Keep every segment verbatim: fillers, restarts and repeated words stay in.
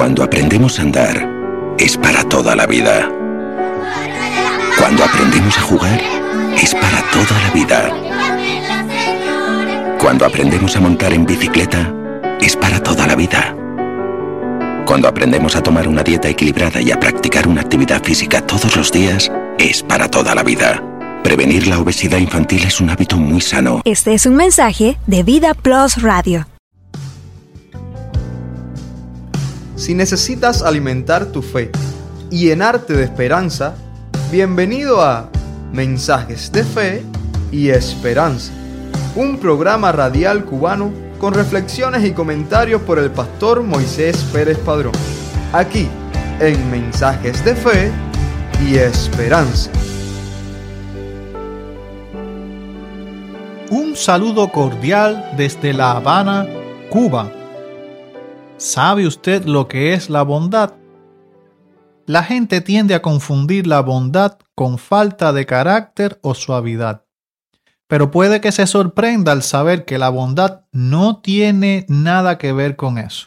Cuando aprendemos a andar, es para toda la vida. Cuando aprendemos a jugar, es para toda la vida. Cuando aprendemos a montar en bicicleta, es para toda la vida. Cuando aprendemos a tomar una dieta equilibrada y a practicar una actividad física todos los días, es para toda la vida. Prevenir la obesidad infantil es un hábito muy sano. Este es un mensaje de Vida Plus Radio. Si necesitas alimentar tu fe y llenarte de esperanza, bienvenido a Mensajes de Fe y Esperanza, un programa radial cubano con reflexiones y comentarios por el pastor Moisés Pérez Padrón, aquí en Mensajes de Fe y Esperanza. Un saludo cordial desde La Habana, Cuba. ¿Sabe usted lo que es la bondad? La gente tiende a confundir la bondad con falta de carácter o suavidad. Pero puede que se sorprenda al saber que la bondad no tiene nada que ver con eso.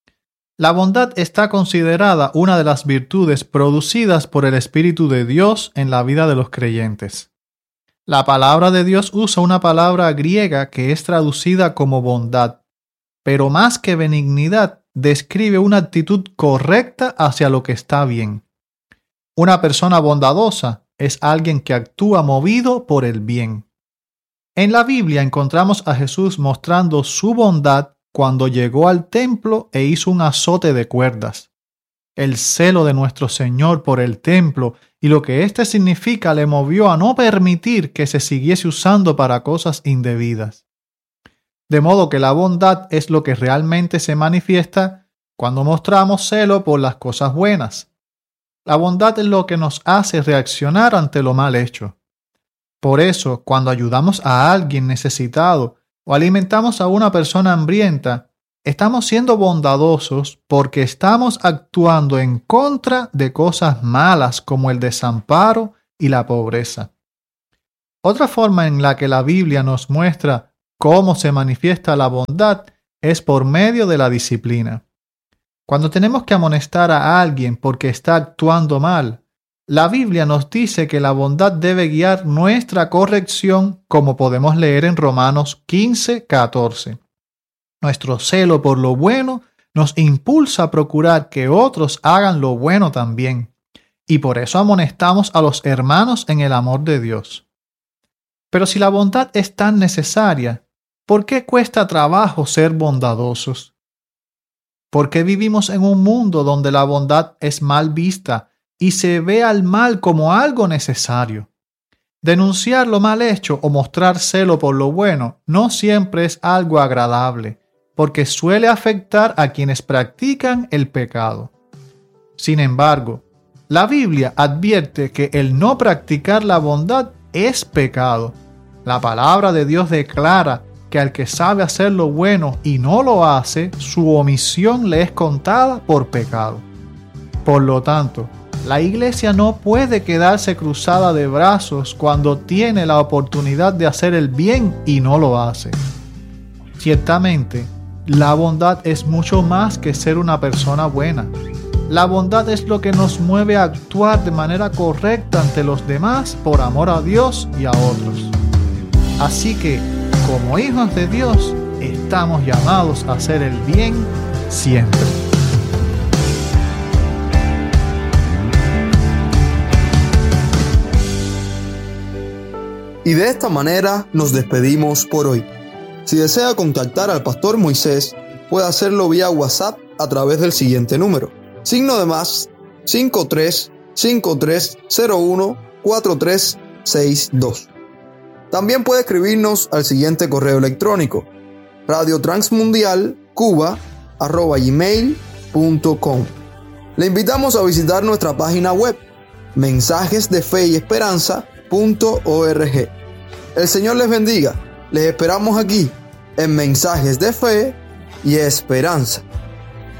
La bondad está considerada una de las virtudes producidas por el Espíritu de Dios en la vida de los creyentes. La palabra de Dios usa una palabra griega que es traducida como bondad, pero más que benignidad, describe una actitud correcta hacia lo que está bien. Una persona bondadosa es alguien que actúa movido por el bien. En la Biblia encontramos a Jesús mostrando su bondad cuando llegó al templo e hizo un azote de cuerdas. El celo de nuestro Señor por el templo y lo que éste significa le movió a no permitir que se siguiese usando para cosas indebidas. De modo que la bondad es lo que realmente se manifiesta cuando mostramos celo por las cosas buenas. La bondad es lo que nos hace reaccionar ante lo mal hecho. Por eso, cuando ayudamos a alguien necesitado o alimentamos a una persona hambrienta, estamos siendo bondadosos porque estamos actuando en contra de cosas malas como el desamparo y la pobreza. Otra forma en la que la Biblia nos muestra cómo se manifiesta la bondad es por medio de la disciplina. Cuando tenemos que amonestar a alguien porque está actuando mal, la Biblia nos dice que la bondad debe guiar nuestra corrección, como podemos leer en Romanos quince, catorce. Nuestro celo por lo bueno nos impulsa a procurar que otros hagan lo bueno también, y por eso amonestamos a los hermanos en el amor de Dios. Pero si la bondad es tan necesaria, ¿por qué cuesta trabajo ser bondadosos? ¿Por qué vivimos en un mundo donde la bondad es mal vista y se ve al mal como algo necesario? Denunciar lo mal hecho o mostrar celo por lo bueno no siempre es algo agradable, porque suele afectar a quienes practican el pecado. Sin embargo, la Biblia advierte que el no practicar la bondad es pecado. La palabra de Dios declara que al que sabe hacer lo bueno y no lo hace, su omisión le es contada por pecado. Por lo tanto, la iglesia no puede quedarse cruzada de brazos cuando tiene la oportunidad de hacer el bien y no lo hace. Ciertamente, la bondad es mucho más que ser una persona buena. La bondad es lo que nos mueve a actuar de manera correcta ante los demás por amor a Dios y a otros. Así que, como hijos de Dios, estamos llamados a hacer el bien siempre. Y de esta manera nos despedimos por hoy. Si desea contactar al pastor Moisés, puede hacerlo vía WhatsApp a través del siguiente número: signo de más cinco tres cinco tres cero uno cuatro tres seis dos. También puede escribirnos al siguiente correo electrónico: radiotransmundialcuba arroba gmail punto com. Le invitamos a visitar nuestra página web mensajes de fe y esperanza punto org. El Señor les bendiga. Les esperamos aquí en Mensajes de Fe y Esperanza.